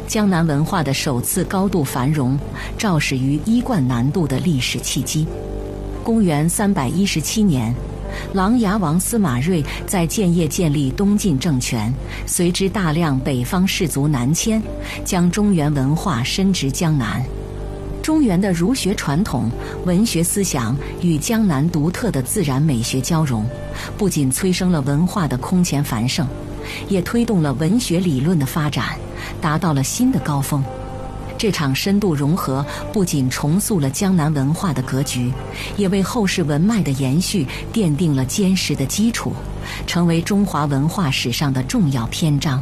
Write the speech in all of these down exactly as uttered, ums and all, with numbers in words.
江南文化的首次高度繁荣，肇始于衣冠南渡的历史契机。公元三百一十七年，琅琊王司马睿在建业建立东晋政权，随之大量北方士族南迁，将中原文化深植江南。中原的儒学传统、文学思想与江南独特的自然美学交融，不仅催生了文化的空前繁盛，也推动了文学理论的发展，达到了新的高峰。这场深度融合不仅重塑了江南文化的格局，也为后世文脉的延续奠定了坚实的基础，成为中华文化史上的重要篇章。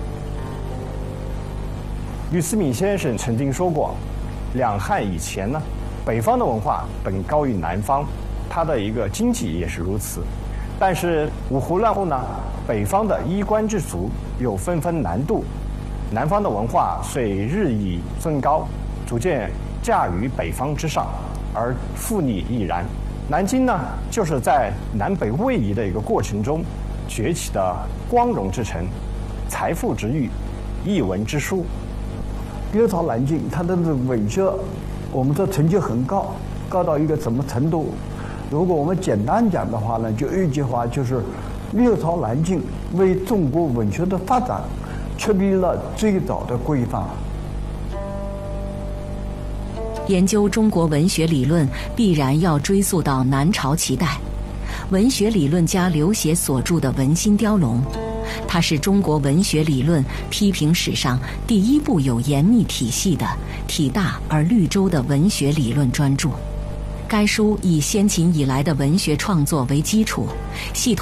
吕思敏先生曾经说过，两汉以前呢，北方的文化本高于南方，它的一个经济也是如此。但是五胡乱后呢，北方的衣冠之族又纷纷南渡，南方的文化虽日益增高，逐渐驾于北方之上，而富丽亦然。南京呢，就是在南北位移的一个过程中崛起的光荣之城，财富之域，艺文之书。 六朝南京，它的文学，我们说成就很高，高到一个什么程度？如果我们简单讲的话呢，就一句话，就是六朝南京为中国文学的发展确立了最早的规范。 研究中国文学理论，必然要追溯到南朝齐代，文学理论家刘勰所著的《文心雕龙》，它是中国文学理论批评史上第一部有严密体系的、体大而律周的文学理论专著。该书以先秦以来的文学创作为基础，系统